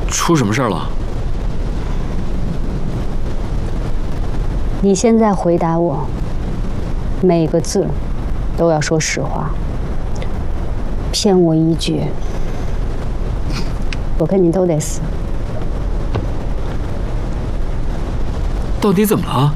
出什么事儿了？ 你现在回答我，每个字都要说实话。骗我一句，我跟你都得死。 到底怎么了？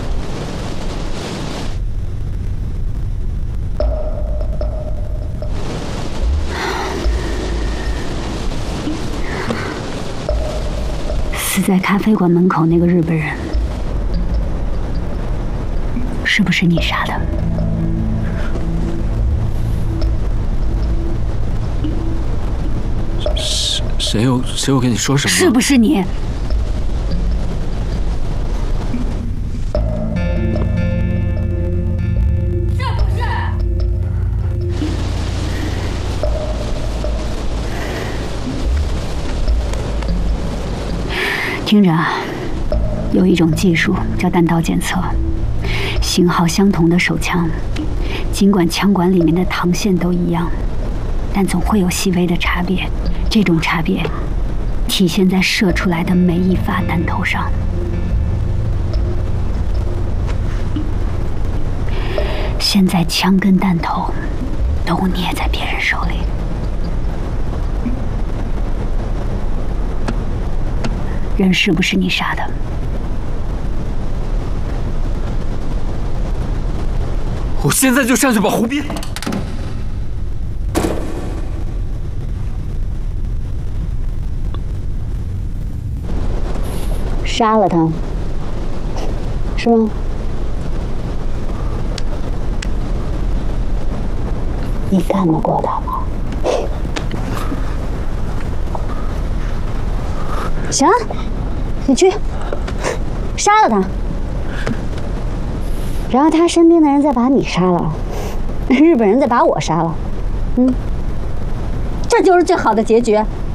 死在咖啡馆门口那个日本人，是不是你杀的？ 谁又跟你说什么？ 是不是你？ 是不是？ 听着啊，有一种技术叫弹道检测，型号相同的手枪，尽管枪管里面的膛线都一样，但总会有细微的差别。这种差别体现在射出来的每一发弹头上。现在枪跟弹头都捏在别人手里。人是不是你杀的？ 我现在就上去把胡斌。 杀了他，是吗？你干得过他吗？行，你去杀了他，然后他身边的人再把你杀了，日本人再把我杀了，这就是最好的结局。